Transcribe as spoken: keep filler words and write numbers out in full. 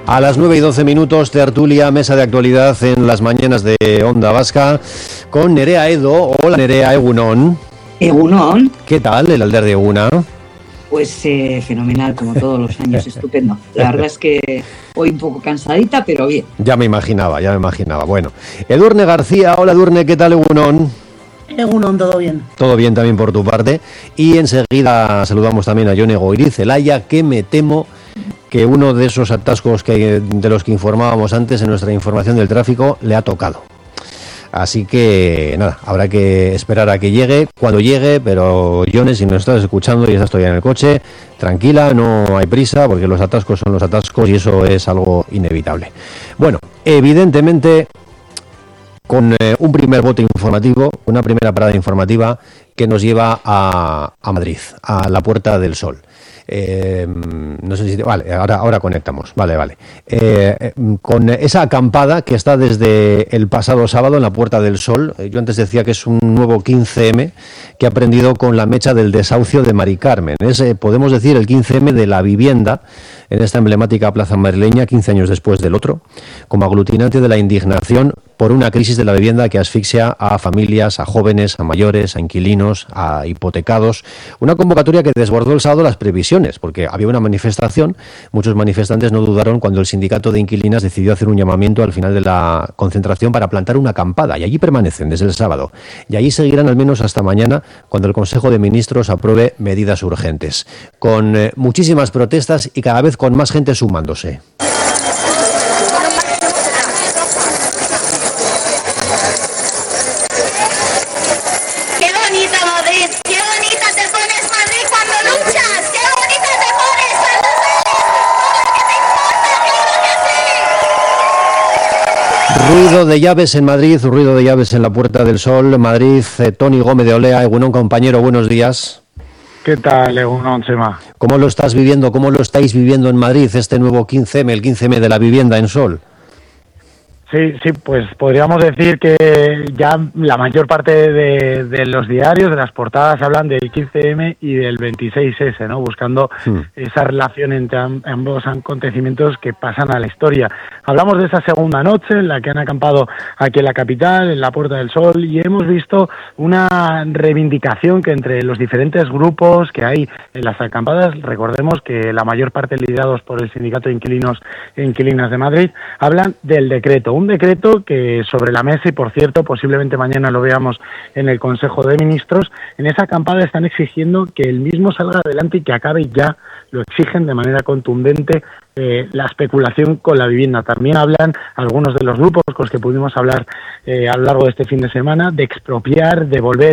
A las nueve y doce minutos, tertulia, mesa de actualidad en las mañanas de Onda Vasca con Nerea Edo. Hola Nerea, Egunon. Egunon. ¿Qué tal el alder de Eguna? Pues eh, fenomenal, como todos los años, estupendo. La verdad es que hoy un poco cansadita, pero bien. Ya me imaginaba, ya me imaginaba. Bueno, Edurne García, hola Edurne, ¿qué tal Egunon? Egunon, todo bien. Todo bien también por tu parte. Y enseguida saludamos también a Jone Goiriz Zelaya, que me temo que uno de esos atascos que, de los que informábamos antes en nuestra información del tráfico le ha tocado. Así que nada, habrá que esperar a que llegue, cuando llegue, pero Jone, si nos estás escuchando y estás todavía en el coche, tranquila, no hay prisa, porque los atascos son los atascos y eso es algo inevitable. Bueno, evidentemente, con eh, un primer bote informativo, una primera parada informativa que nos lleva a, a Madrid, a la Puerta del Sol. Eh, no sé si... Vale, ahora, ahora conectamos. Vale, vale. Eh, eh, con esa acampada que está desde el pasado sábado en la Puerta del Sol. Eh, yo antes decía que es un nuevo quince eme que ha prendido con la mecha del desahucio de Mari Carmen. Es, eh, podemos decir, el quince eme de la vivienda en esta emblemática plaza madrileña, quince años después del otro, como aglutinante de la indignación por una crisis de la vivienda que asfixia a familias, a jóvenes, a mayores, a inquilinos, a hipotecados. Una convocatoria que desbordó el sábado las previsiones, porque había una manifestación. Muchos manifestantes no dudaron cuando el sindicato de inquilinas decidió hacer un llamamiento al final de la concentración para plantar una acampada, y allí permanecen desde el sábado. Y allí seguirán al menos hasta mañana, cuando el Consejo de Ministros apruebe medidas urgentes. Con eh, muchísimas protestas y cada vez con más gente sumándose. Ruido de llaves en Madrid, ruido de llaves en la Puerta del Sol, Madrid. eh, Toni Gómez de Olea, Egunon, compañero, buenos días. ¿Qué tal, Egunon, Chema? ¿Cómo lo estás viviendo, cómo lo estáis viviendo en Madrid, este nuevo quince eme, el quince eme de la vivienda en Sol? Sí, sí, pues podríamos decir que ya la mayor parte de, de los diarios, de las portadas, hablan del quince eme y del veintiséis ese, ¿no? Buscando hmm. esa relación entre ambos acontecimientos que pasan a la historia. Hablamos de esa segunda noche en la que han acampado aquí en la capital, en la Puerta del Sol, y hemos visto una reivindicación que entre los diferentes grupos que hay en las acampadas, recordemos que la mayor parte liderados por el Sindicato de Inquilinos e Inquilinas de Madrid, hablan del decreto. Un decreto que sobre la mesa, y por cierto, posiblemente mañana lo veamos en el Consejo de Ministros, en esa acampada están exigiendo que el mismo salga adelante y que acabe ya, lo exigen de manera contundente, eh, la especulación con la vivienda. También hablan algunos de los grupos con los que pudimos hablar eh, a lo largo de este fin de semana de expropiar, de volver